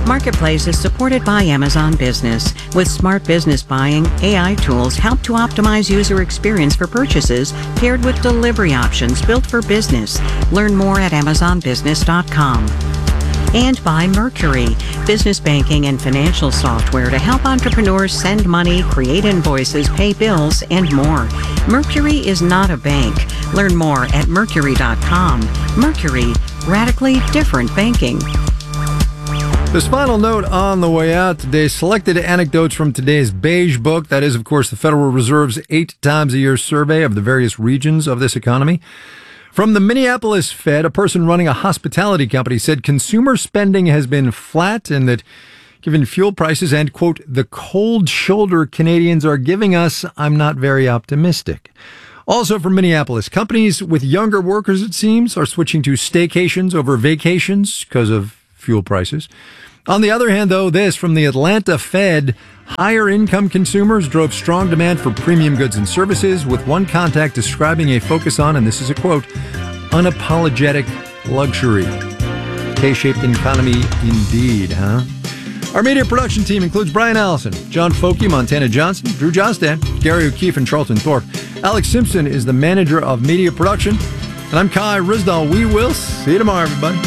Marketplace is supported by Amazon Business. With smart business buying, AI tools help to optimize user experience for purchases paired with delivery options built for business. Learn more at amazonbusiness.com. And by Mercury, business banking and financial software to help entrepreneurs send money, create invoices, pay bills, and more. Mercury is not a bank. Learn more at mercury.com. Mercury, radically different banking. This final note on the way out today, selected anecdotes from today's Beige Book. That is, of course, the Federal Reserve's 8 times a year survey of the various regions of this economy. From the Minneapolis Fed, a person running a hospitality company said consumer spending has been flat and that given fuel prices and, quote, the cold shoulder Canadians are giving us, I'm not very optimistic. Also from Minneapolis, companies with younger workers, it seems, are switching to staycations over vacations because of fuel prices. On the other hand, though, this from the Atlanta Fed, higher income consumers drove strong demand for premium goods and services, with one contact describing a focus on, and this is a quote, unapologetic luxury. K-shaped economy indeed, huh? Our media production team includes Brian Allison, John Folke, Montana Johnson, Drew Johnston, Gary O'Keefe, and Charlton Thorpe. Alex Simpson is the manager of media production. And I'm Kai Risdall. We will see you tomorrow, everybody.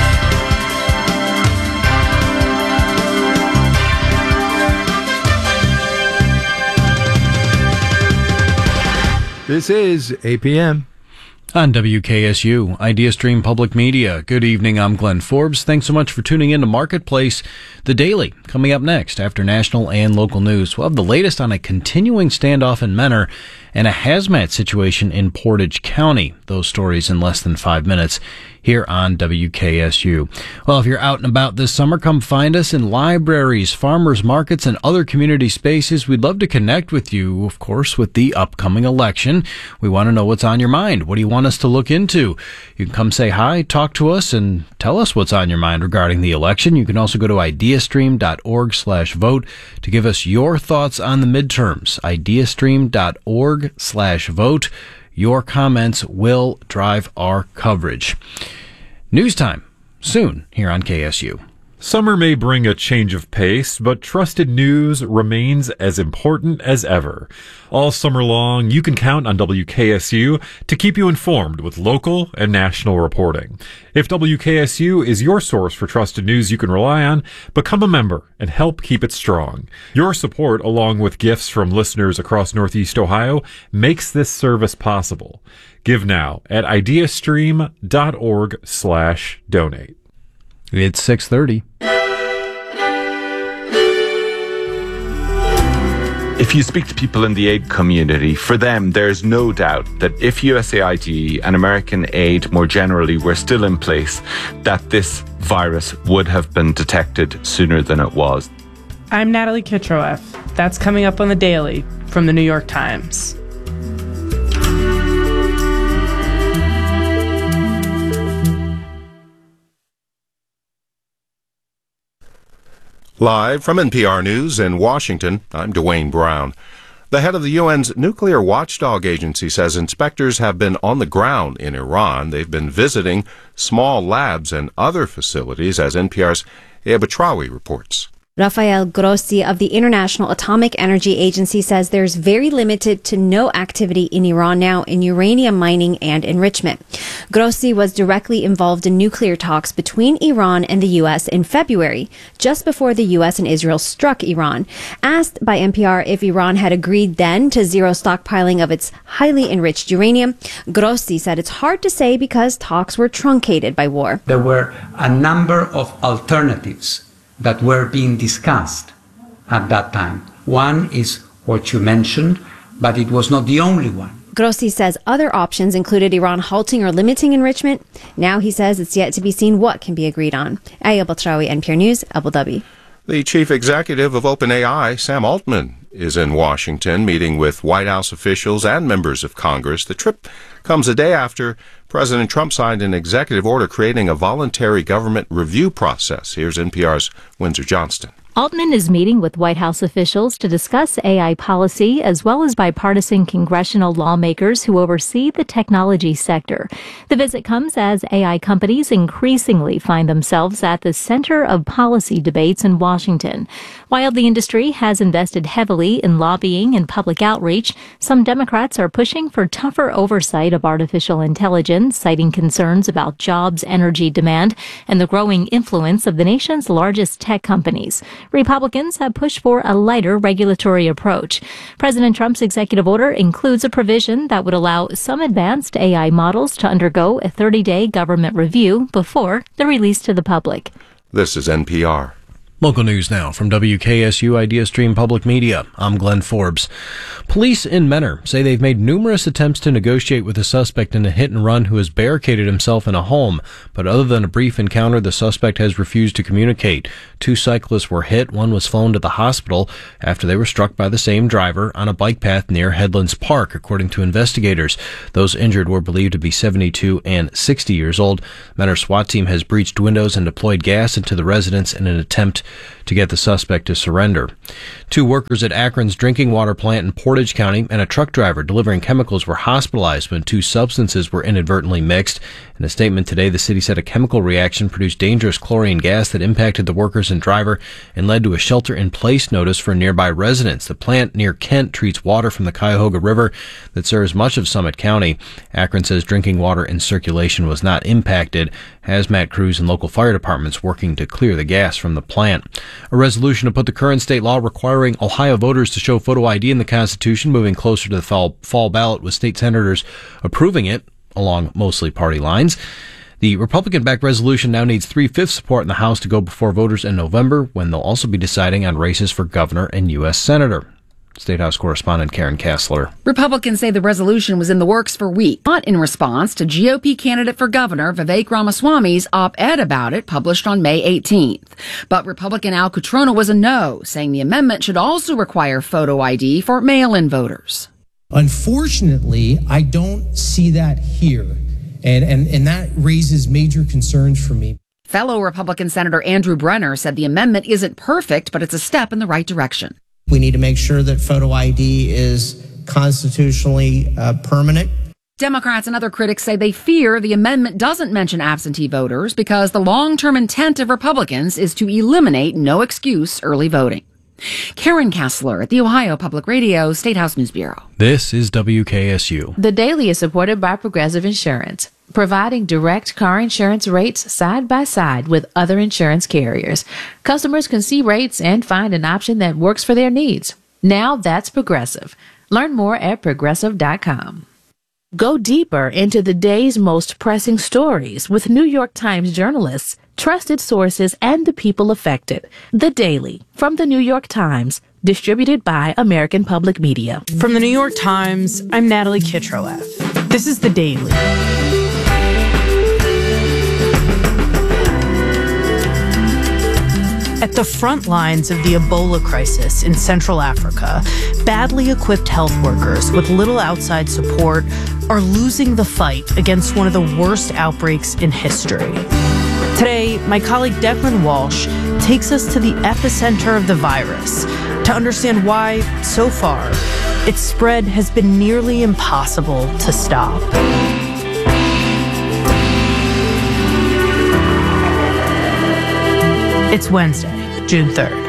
This is APM. On WKSU, IdeaStream Public Media. Good evening, I'm Glenn Forbes. Thanks so much for tuning in to Marketplace, the Daily. Coming up next, after national and local news, we'll have the latest on a continuing standoff in Menor and a hazmat situation in Portage County. Those stories in less than 5 minutes here on WKSU. Well, if you're out and about this summer, come find us in libraries, farmers markets, and other community spaces. We'd love to connect with you, of course, with the upcoming election. We want to know what's on your mind. What do you want us to look into? You can come say hi, talk to us, and tell us what's on your mind regarding the election. You can also go to ideastream.org/vote to give us your thoughts on the midterms. ideastream.org/vote. Your comments will drive our coverage. News time, soon here on KSU. Summer may bring a change of pace, but trusted news remains as important as ever. All summer long, you can count on WKSU to keep you informed with local and national reporting. If WKSU is your source for trusted news you can rely on, become a member and help keep it strong. Your support, along with gifts from listeners across Northeast Ohio, makes this service possible. Give now at ideastream.org/donate. It's 6:30. If you speak to people in the aid community, for them, there's no doubt that if USAID and American aid more generally were still in place, that this virus would have been detected sooner than it was. I'm Natalie Kitroeff. That's coming up on The Daily from the New York Times. Live from NPR News in Washington, I'm Dwayne Brown. The head of the UN's nuclear watchdog agency says inspectors have been on the ground in Iran. They've been visiting small labs and other facilities, as NPR's Ea Batrawi reports. Rafael Grossi of the International Atomic Energy Agency says there's very limited to no activity in Iran now in uranium mining and enrichment. Grossi was directly involved in nuclear talks between Iran and the U.S. in February, just before the U.S. and Israel struck Iran. Asked by NPR if Iran had agreed then to zero stockpiling of its highly enriched uranium, Grossi said it's hard to say because talks were truncated by war. There were a number of alternatives that were being discussed at that time. One is what you mentioned, but it was not the only one. Grossi says other options included Iran halting or limiting enrichment. Now he says it's yet to be seen what can be agreed on. Aya Batrawi, NPR News, Abu Dhabi. The chief executive of OpenAI, Sam Altman, is in Washington meeting with White House officials and members of Congress. The trip comes a day after President Trump signed an executive order creating a voluntary government review process. Here's NPR's Windsor Johnston. Altman is meeting with White House officials to discuss AI policy as well as bipartisan congressional lawmakers who oversee the technology sector. The visit comes as AI companies increasingly find themselves at the center of policy debates in Washington. While the industry has invested heavily in lobbying and public outreach, some Democrats are pushing for tougher oversight of artificial intelligence, citing concerns about jobs, energy demand, and the growing influence of the nation's largest tech companies. Republicans have pushed for a lighter regulatory approach. President Trump's executive order includes a provision that would allow some advanced AI models to undergo a 30-day government review before they're released to the public. This is NPR. Local news now from WKSU Idea Stream Public Media. I'm Glenn Forbes. Police in Menor say they've made numerous attempts to negotiate with a suspect in a hit and run who has barricaded himself in a home, but other than a brief encounter, the suspect has refused to communicate. 2 cyclists were hit. One was flown to the hospital after they were struck by the same driver on a bike path near Headlands Park, according to investigators. Those injured were believed to be 72 and 60 years old. Menor SWAT team has breached windows and deployed gas into the residence in an attempt to get the suspect to surrender. 2 workers at Akron's drinking water plant in Portage County and a truck driver delivering chemicals were hospitalized when 2 substances were inadvertently mixed. In a statement today, the city said a chemical reaction produced dangerous chlorine gas that impacted the workers and driver and led to a shelter-in-place notice for nearby residents. The plant near Kent treats water from the Cuyahoga River that serves much of Summit County. Akron says drinking water and circulation was not impacted. Hazmat crews and local fire departments working to clear the gas from the plant. A resolution to put the current state law requiring Ohio voters to show photo ID in the Constitution moving closer to the fall ballot, with state senators approving it along mostly party lines. The Republican-backed resolution now needs 3/5 support in the House to go before voters in November, when they'll also be deciding on races for governor and U.S. senator. State House correspondent Karen Kassler. Republicans say the resolution was in the works for weeks, not in response to GOP candidate for governor Vivek Ramaswamy's op-ed about it published on May 18th. But Republican Al Cutrona was a no, saying the amendment should also require photo ID for mail-in voters. Unfortunately, I don't see that here, and that raises major concerns for me. Fellow Republican Senator Andrew Brenner said the amendment isn't perfect, but it's a step in the right direction. We need to make sure that photo ID is constitutionally permanent. Democrats and other critics say they fear the amendment doesn't mention absentee voters because the long-term intent of Republicans is to eliminate no-excuse early voting. Karen Kassler at the Ohio Public Radio State House News Bureau. This is WKSU. The Daily is supported by Progressive Insurance, providing direct car insurance rates side by side with other insurance carriers. Customers can see rates and find an option that works for their needs. Now that's Progressive. Learn more at Progressive.com. Go deeper into the day's most pressing stories with New York Times journalists, trusted sources, and the people affected. The Daily from the New York Times, distributed by American Public Media. From the New York Times, I'm Natalie Kitroeff. This is The Daily. At the front lines of the Ebola crisis in Central Africa, badly equipped health workers with little outside support are losing the fight against one of the worst outbreaks in history. Today, my colleague Declan Walsh takes us to the epicenter of the virus to understand why, so far, its spread has been nearly impossible to stop. It's Wednesday, June 3rd.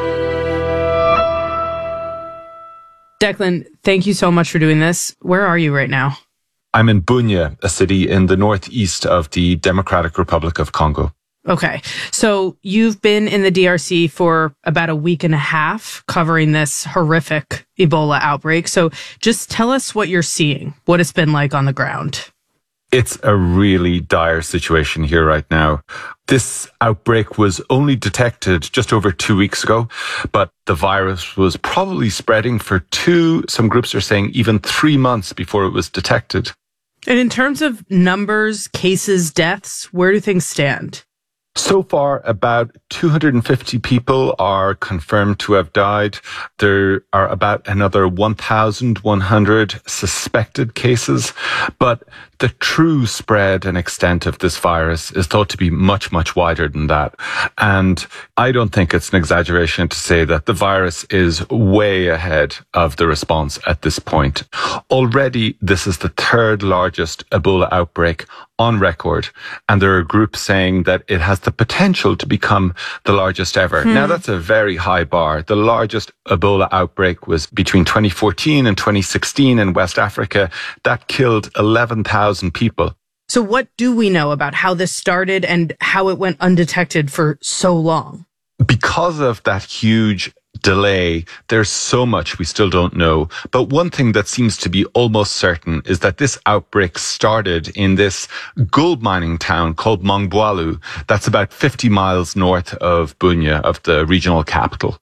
Declan, thank you so much for doing this. Where are you right now? I'm in Bunia, a city in the northeast of the Democratic Republic of Congo. Okay. So you've been in the DRC for about a week and a half covering this horrific Ebola outbreak. So just tell us what you're seeing, what it's been like on the ground. It's a really dire situation here right now. This outbreak was only detected just over 2 weeks ago, but the virus was probably spreading for some groups are saying even 3 months before it was detected. And in terms of numbers, cases, deaths, where do things stand? So far, about 250 people are confirmed to have died. There are about another 1,100 suspected cases, but the true spread and extent of this virus is thought to be much, much wider than that. And I don't think it's an exaggeration to say that the virus is way ahead of the response at this point. Already, this is the third largest Ebola outbreak on record, and there are groups saying that it has the potential to become the largest ever. Now, that's a very high bar. The largest Ebola outbreak was between 2014 and 2016 in West Africa. That killed 11,000 people. So what do we know about how this started and how it went undetected for so long? Because of that huge delay, there's so much we still don't know. But one thing that seems to be almost certain is that this outbreak started in this gold mining town called Mongboalu. That's about 50 miles north of Bunia, of the regional capital.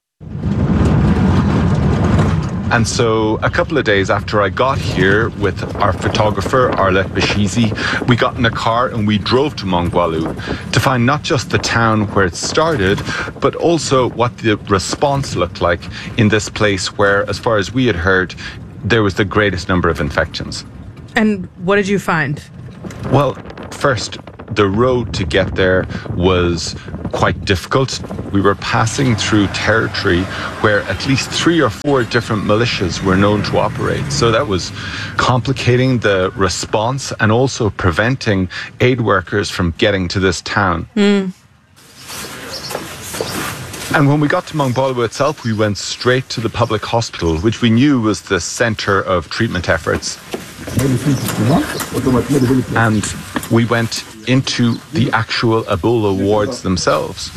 And so a couple of days after I got here with our photographer, Arlette Bashizi, we got in a car and we drove to Mongboalu to find not just the town where it started, but also what the response looked like in this place where, as far as we had heard, there was the greatest number of infections. And what did you find? Well, first, the road to get there was quite difficult. We were passing through territory where at least 3 or 4 different militias were known to operate. So that was complicating the response and also preventing aid workers from getting to this town. And when we got to Mongboalu itself, we went straight to the public hospital, which we knew was the center of treatment efforts. And we went into the actual Ebola wards themselves.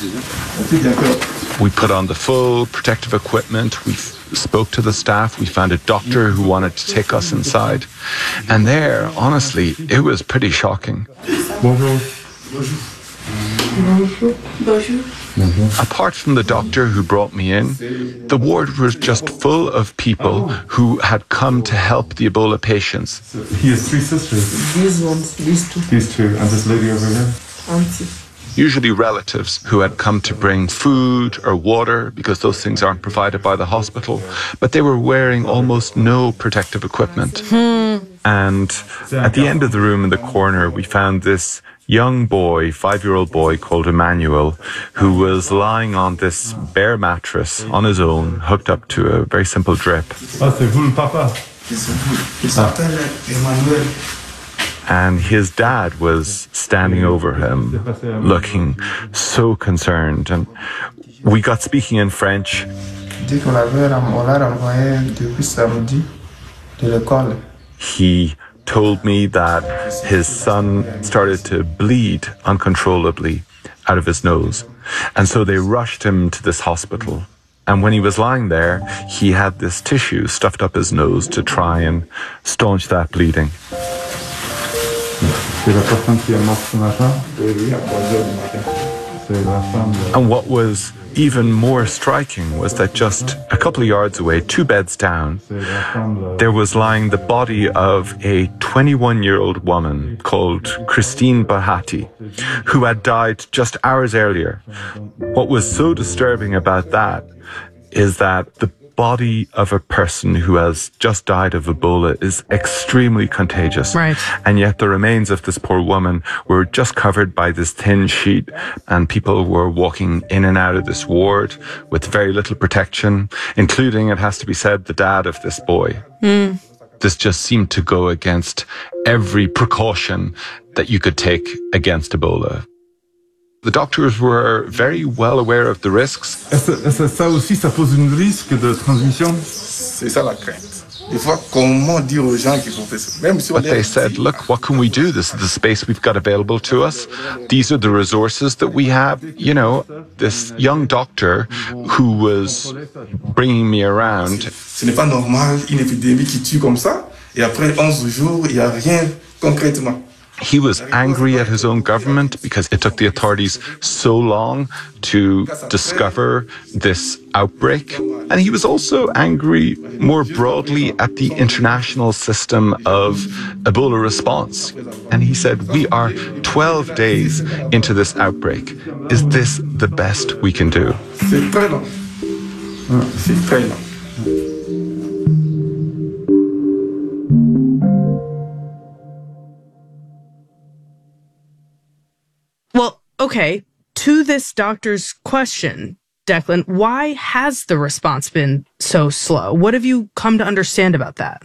We put on the full protective equipment. We spoke to the staff. We found a doctor who wanted to take us inside. And there, honestly, it was pretty shocking. Apart from the doctor who brought me in, the ward was just full of people who had come to help the Ebola patients. So he has 3 sisters. These ones, these two, and this lady over here. Auntie. Usually relatives who had come to bring food or water because those things aren't provided by the hospital, but they were wearing almost no protective equipment. And at the end of the room in the corner, we found this young boy, 5-year-old boy called Emmanuel, who was lying on this bare mattress on his own, hooked up to a very simple drip. And his dad was standing over him, looking so concerned. And we got speaking in French. He told me that his son started to bleed uncontrollably out of his nose. And so they rushed him to this hospital. And when he was lying there, he had this tissue stuffed up his nose to try and staunch that bleeding. And what was even more striking was that just a couple of yards away, 2 beds down, there was lying the body of a 21-year-old woman called Christine Bahati, who had died just hours earlier. What was so disturbing about that is that the body of a person who has just died of Ebola is extremely contagious. Right. And yet the remains of this poor woman were just covered by this thin sheet, and people were walking in and out of this ward with very little protection, including, it has to be said, the dad of this boy. This just seemed to go against every precaution that you could take against Ebola. The doctors were very well aware of the risks. Ça aussi, ça pose un risque de transmission? C'est ça la crainte. Des fois, comment dire aux gens qu'il faut faire ça? Même si on But they said, look, what can we do? This is the space we've got available to us. These are the resources that we have. You know, this young doctor who was bringing me around. Ce n'est pas normal, une épidémie qui tue comme ça, et après 11 jours, il n'y a rien concrètement. He was angry at his own government because it took the authorities so long to discover this outbreak. And he was also angry more broadly at the international system of Ebola response. And he said, we are 12 days into this outbreak. Is this the best we can do? C'est très long. C'est très long. Well, okay, to this doctor's question, Declan, why has the response been so slow? What have you come to understand about that?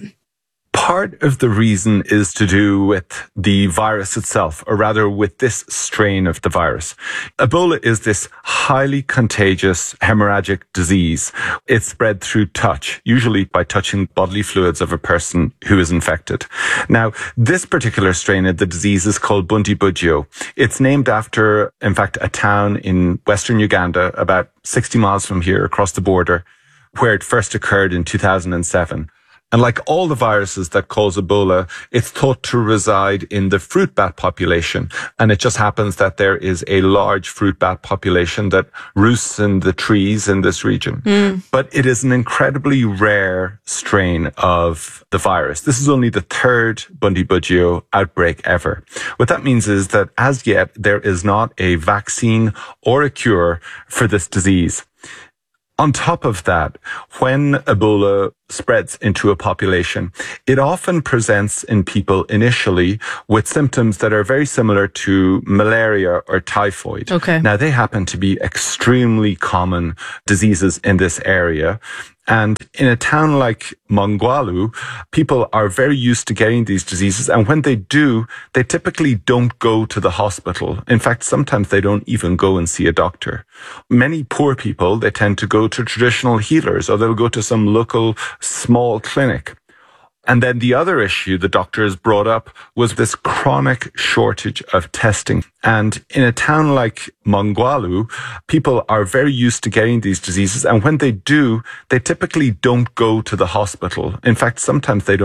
Part of the reason is to do with the virus itself, or rather with this strain of the virus. Ebola is this highly contagious hemorrhagic disease. It's spread through touch, usually by touching bodily fluids of a person who is infected. Now, this particular strain of the disease is called Bundibugyo. It's named after, in fact, a town in western Uganda, about 60 miles from here across the border, where it first occurred in 2007. And like all the viruses that cause Ebola, it's thought to reside in the fruit bat population. And it just happens that there is a large fruit bat population that roosts in the trees in this region. But it is an incredibly rare strain of the virus. This is only the third Bundibugyo outbreak ever. What that means is that as yet, there is not a vaccine or a cure for this disease. On top of that, when Ebola spreads into a population, it often presents in people initially with symptoms that are very similar to malaria or typhoid. Okay. Now, they happen to be extremely common diseases in this area. And in a town like Mongwalu, people are very used to getting these diseases. And when they do, they typically don't go to the hospital. In fact, sometimes they don't even go and see a doctor. Many poor people, they tend to go to traditional healers, or they'll go to some local small clinic. And then the other issue the doctors brought up was this chronic shortage of testing. And in a town like Mongwalu, people are very used to getting these diseases. And when they do, they typically don't go to the hospital. In fact, sometimes they don't